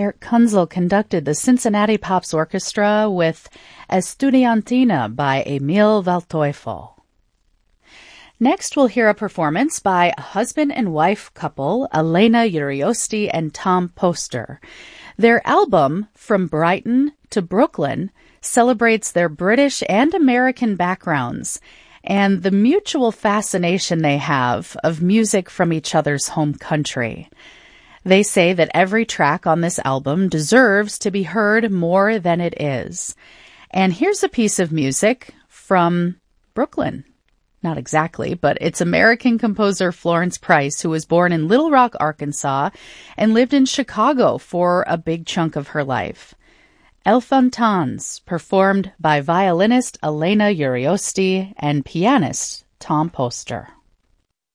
Eric Kunzel conducted the Cincinnati Pops Orchestra with Estudiantina by Emil Waldteufel. Next, we'll hear a performance by a husband and wife couple, Elena Uriosti and Tom Poster. Their album, From Brighton to Brooklyn, celebrates their British and American backgrounds and the mutual fascination they have of music from each other's home country. They say that every track on this album deserves to be heard more than it is. And here's a piece of music from Brooklyn. Not exactly, but it's American composer Florence Price, who was born in Little Rock, Arkansas, and lived in Chicago for a big chunk of her life. El Fontaines, performed by violinist Elena Uriosti and pianist Tom Poster.